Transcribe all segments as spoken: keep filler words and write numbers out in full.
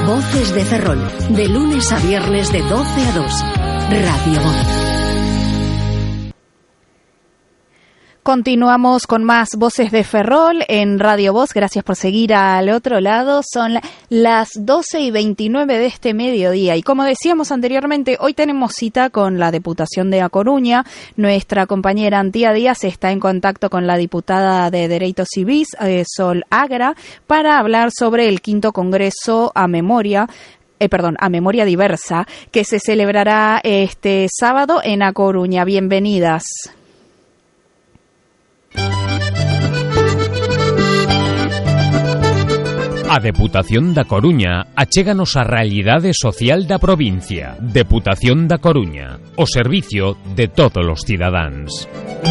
Voces de Ferrol, de lunes a viernes de doce a dos. Radio Voz. Continuamos con más Voces de Ferrol en Radio Voz. Gracias por seguir al otro lado. Son las doce y veintinueve de este mediodía. Y como decíamos anteriormente, hoy tenemos cita con la Deputación de A Coruña. Nuestra compañera Antía Díaz está en contacto con la diputada de Dereitos Civís, eh, Sol Agra, para hablar sobre el quinto Congreso a Memoria Eh, perdón, a Memoria Diversa, que se celebrará este sábado en A Coruña. Bienvenidas. A Deputación da Coruña achéganos a realidade social da provincia. Deputación da Coruña, o servicio de todos os cidadáns.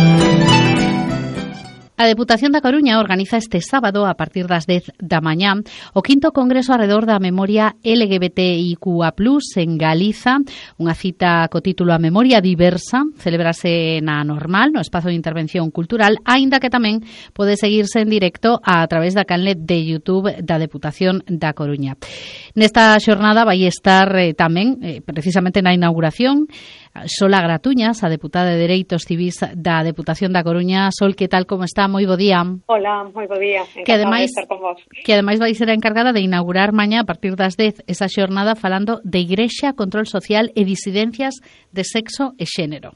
A Deputación da Coruña organiza este sábado, a partir das dez da mañá, o quinto Congreso arredor da memoria L G B T I Q A plus, en Galiza, unha cita co título A Memoria Diversa, celebrase na Normal, no espazo de intervención cultural, aínda que tamén pode seguirse en directo a través da canle de YouTube da Deputación da Coruña. Nesta xornada vai estar eh, tamén, eh, precisamente na inauguración, Sol Agra Tuñas, a deputada de Dereitos Civís da Deputación da Coruña. Sol, que tal, como está? Moi bo día. Hola, moi bo día. Que ademais, de estar con vos. Que ademais vai ser a encargada de inaugurar mañá a partir das dez esa xornada falando de Igrexa, control social e disidencias de sexo e xénero.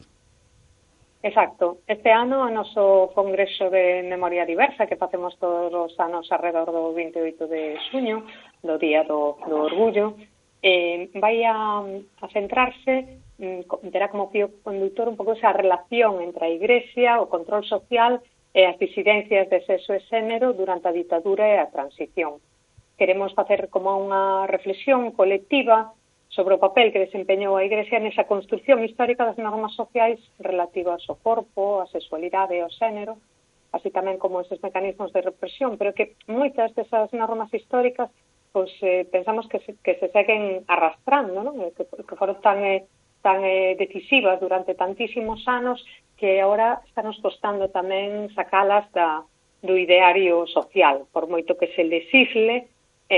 Exacto. Este ano o noso Congreso de Memoria Diversa, que facemos todos os anos alrededor do vinte e oito de xuño, do Día do, do Orgullo, eh, vai a, a centrarse, terá como fío conductor un pouco esa relación entre a Igrexa, o control social e as disidencias de sexo e xénero durante a ditadura e a transición. Queremos facer como unha reflexión colectiva sobre o papel que desempeñou a Igrexa nesa construción histórica das normas sociais relativas ao corpo, a sexualidade e ao xénero, así tamén como eses mecanismos de represión, pero que moitas desas normas históricas pois, eh, pensamos que se, que se seguen arrastrando, non? Que, que foron tan, eh, tan eh, decisivas durante tantísimos anos que agora estános costando tamén sacalas da, do ideario social, por moito que se lesisle,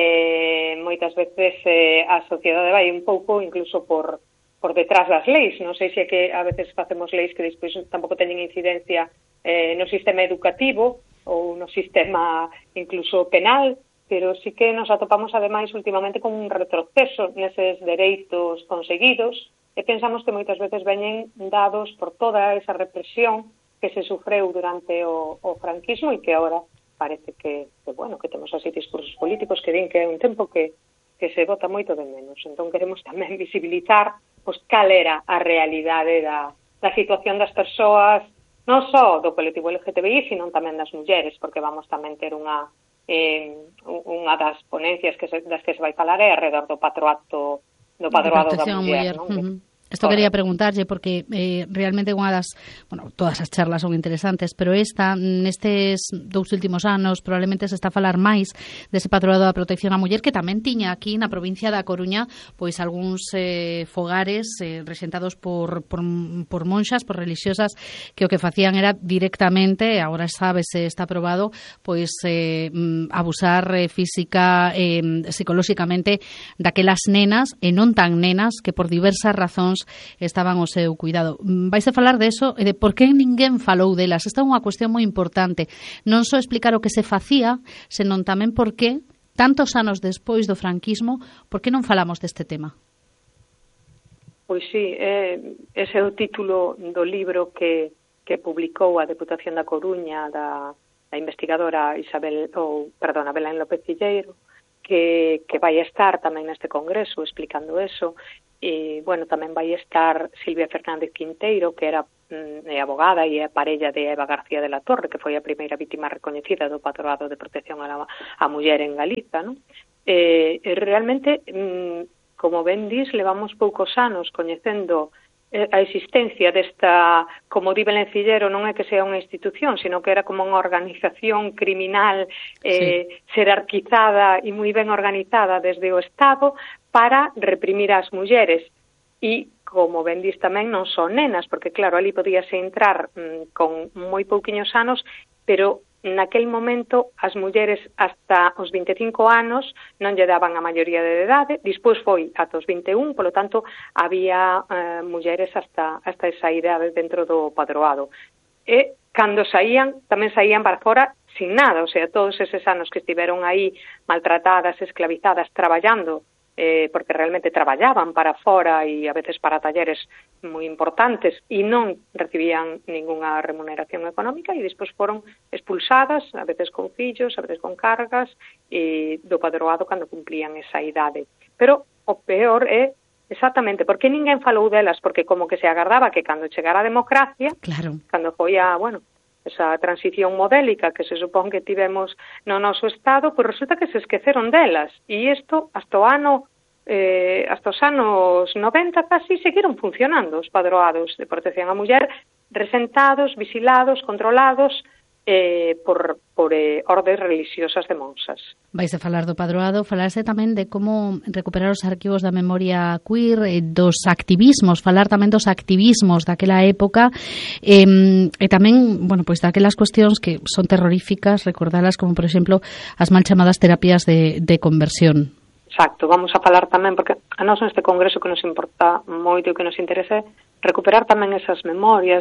eh, moitas veces eh, a sociedade vai un pouco incluso por, por detrás das leis. Non sei se é que a veces facemos leis que despois tampouco teñen incidencia eh, no sistema educativo ou no sistema incluso penal, pero sí que nos atopamos ademais últimamente con un retroceso neses dereitos conseguidos e pensamos que moitas veces veñen dados por toda esa represión que se sufreu durante o, o franquismo e que agora parece que, que, bueno, que temos así discursos políticos que din que é un tempo que, que se vota moito de menos. Entón queremos tamén visibilizar pois, cal era a realidade da, da situación das persoas, non só do colectivo L G B T I, sino tamén das mulleres, porque vamos tamén ter unha Eh, unha das ponencias que se, das que se vai falar é alrededor do patroato do padroado da muller, non? Uh-huh. Esto quería preguntarlle porque eh, realmente unha das, bueno, todas as charlas son interesantes, pero esta, nestes dous últimos anos, probablemente se está a falar máis dese patroado da protección á muller, que tamén tiña aquí na provincia da Coruña pois algúns eh, fogares eh, rexentados por, por, por monxas, por religiosas, que o que facían era directamente, agora sabese, está aprobado, pois eh, abusar eh, física, eh, psicolóxicamente daquelas nenas e non tan nenas que por diversas razóns estaban ao seu cuidado. Vais a falar de eso e de por que ninguén falou delas. Esta é unha cuestión moi importante. Non só explicar o que se facía, senón tamén por que, tantos anos despois do franquismo, por que non falamos deste tema? Pois sí, eh, ese é o título do libro que, que publicou a Deputación da Coruña da, da investigadora Isabel, ou, perdón, Belén López Cilleiro, que, que vai estar tamén neste congreso explicando eso. E, bueno, tamén vai estar Silvia Fernández Quinteiro, que era mm, abogada e é parella de Eva García de la Torre, que foi a primeira vítima recoñecida do patroado de protección a, la, a muller en Galiza, non? Eh, realmente, mm, como ben dis, levamos poucos anos coñecendo a existencia desta, como di Belén Cilleiro, non é que sea unha institución, sino que era como unha organización criminal eh, sí. Xerarquizada e moi ben organizada desde o Estado para reprimir as mulleres. E, como ben dis tamén, non son nenas, porque claro, ali podíase entrar mm, con moi pouquiños anos, pero naquel momento as mulleres hasta os vinte e cinco anos non lle daban a maioría de idade, despois foi ata os vinte e un, polo tanto había eh, mulleres hasta, hasta esa idade dentro do padroado. E cando saían, tamén saían para fora sin nada, o sea, todos eses anos que estiveron aí maltratadas, esclavizadas, traballando, eh, porque realmente traballaban para fora e a veces para talleres moi importantes e non recibían ningunha remuneración económica e despois foron expulsadas, a veces con fillos, a veces con cargas, e do padroado cando cumplían esa idade. Pero o peor é exactamente, porque ninguén falou delas, porque como que se agardaba que cando chegara a democracia, claro, cando foi a, bueno, esa transición modélica que se supón que tivemos no noso Estado, pois resulta que se esqueceron delas. E isto, hasta o ano, eh, hasta os anos noventa casi, seguiron funcionando os padroados de protección á muller, resentados, vigilados, controlados, eh, por, por eh, ordes religiosas de monsas. Vais a falar do padroado, falarse tamén de como recuperar os arquivos da memoria queer, eh, dos activismos, falar tamén dos activismos daquela época, eh, e tamén, bueno, pois daquelas cuestións que son terroríficas, recordalas como, por exemplo, as mal chamadas terapias de, de conversión. Exacto, vamos a falar tamén, porque a nós neste congreso que nos importa moito e que nos interesa recuperar tamén esas memorias.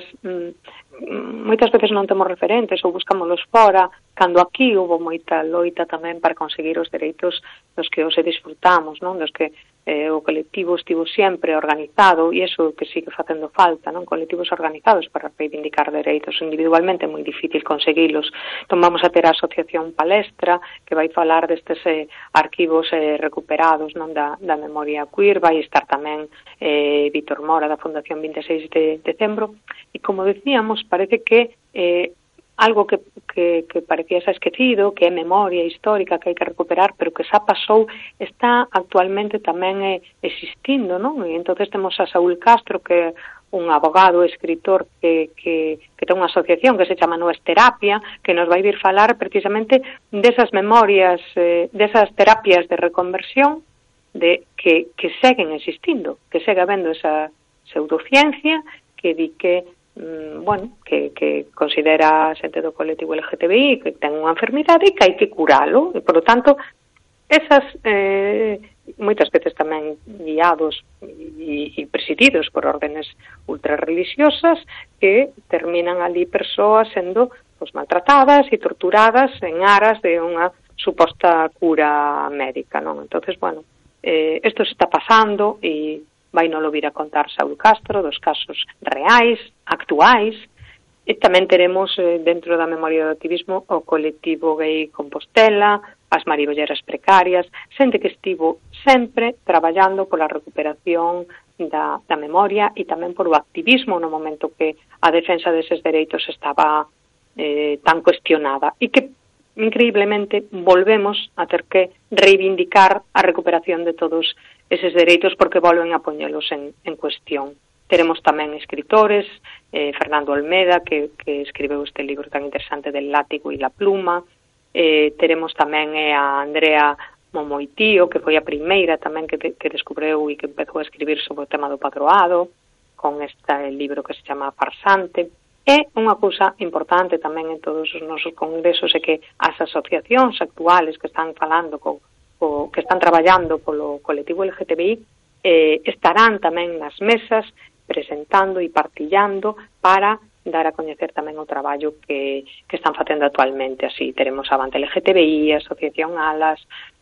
Moitas veces non temos referentes ou buscámolos fora, cando aquí hubo moita loita tamén para conseguir os dereitos dos que hoxe disfrutamos, non? Dos que eh, o colectivo estivo sempre organizado, e iso que sigue facendo falta, non? Colectivos organizados para reivindicar dereitos. Individualmente é moi difícil conseguilos. Entón vamos a ter a Asociación Palestra, que vai falar destes eh, arquivos eh, recuperados, non? Da, da memoria queer. Vai estar tamén eh, Vítor Mora, da Fundación vinte e seis de decembro, e como decíamos, parece que eh, algo que, que, que parecía xa esquecido, que é memoria histórica que hai que recuperar, pero que xa pasou, está actualmente tamén eh, existindo, non? E entonces temos a Saúl Castro, que é un abogado, escritor, que, que, que ten unha asociación que se chama Nues Terapia, que nos vai vir falar precisamente desas memorias, eh, desas terapias de reconversión de que, que seguen existindo, que segue habendo esa pseudociencia que di que bueno, que, que considera a xente do colectivo L G T B I que ten unha enfermidade e que hai que curalo, e, por lo tanto, esas, eh, moitas veces tamén guiados e, e presididos por órdenes ultrarreligiosas, que terminan ali persoas sendo pues, maltratadas e torturadas en aras de unha suposta cura médica, non? Entonces, bueno, eh, isto se está pasando e vai non lo vir a contar Saúl Castro, dos casos reais, actuais, e tamén teremos eh, dentro da memoria do activismo o colectivo gay Compostela, as maribolleras precarias, xente que estivo sempre traballando pola recuperación da, da memoria e tamén por o activismo no momento que a defensa deses dereitos estaba eh, tan cuestionada e que increíblemente volvemos a ter que reivindicar a recuperación de todos eses dereitos porque volven a poñelos en, en cuestión. Teremos tamén escritores, eh, Fernando Olmeda, que, que escribeu este libro tan interesante del látigo e la pluma, eh, teremos tamén eh, a Andrea Momoitío, que foi a primeira tamén que, de, que descubreu e que empezou a escribir sobre o tema do padroado, con este libro que se chama Farsante. E unha cousa importante tamén en todos os nosos congresos é que as asociacións actuales que están falando, co, co, que están traballando polo colectivo L G T B I, eh, estarán tamén nas mesas presentando e partillando para dar a coñecer tamén o traballo que, que están facendo actualmente. Así teremos a Avante L G T B I, a Asociación Alas,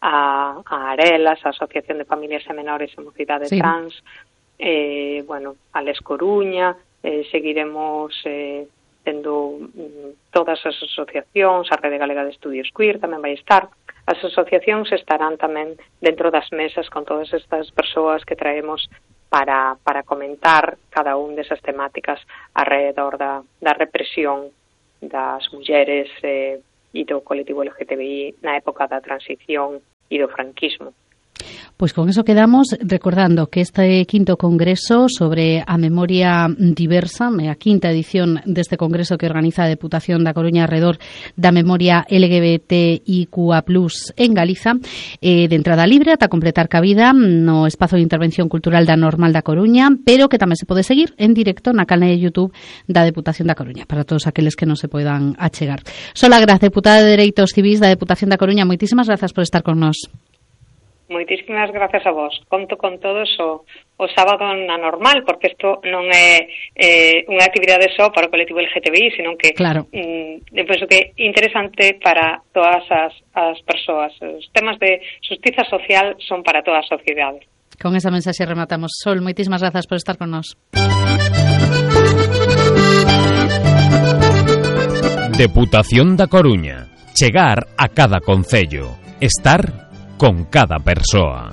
a, a Arelas, a Asociación de Familias e Menores e Mocidade sí. Trans, eh, bueno, a Les Coruña. Eh, seguiremos eh, tendo mm, todas as asociacións, a Rede Galega de Estudios Queer tamén vai estar. As asociacións estarán tamén dentro das mesas con todas estas persoas que traemos para, para comentar cada un desas temáticas alrededor da, da represión das mulleres eh, e do colectivo L G T B I na época da transición e do franquismo. Pois con eso quedamos, recordando que este quinto congreso sobre a memoria diversa, a quinta edición deste congreso que organiza a Deputación da Coruña alrededor da memoria L G B T I Q A plus, en Galiza, eh, de entrada libre ata completar cabida no espazo de intervención cultural da Normal da Coruña, pero que tamén se pode seguir en directo na canal de YouTube da Deputación da Coruña, para todos aqueles que non se poidan achegar. Sola Graz, deputada de Dereitos Civís da Deputación da Coruña, moitísimas grazas por estar con nós. Moitísimas grazas a vos. Conto con todos o, o sábado na Normal, porque isto non é eh, unha actividade só para o colectivo L G T B I, senón que claro. mm, eu penso que é interesante para todas as, as persoas. Os temas de xustiza social son para toda a sociedade. Con esa mensaxe rematamos. Sol, moitísimas grazas por estar con nós. Deputación da Coruña. Chegar a cada concello. Estar con cada persoa.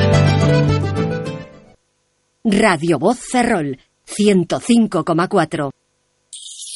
Radio Voz Ferrol, ciento cinco coma cuatro.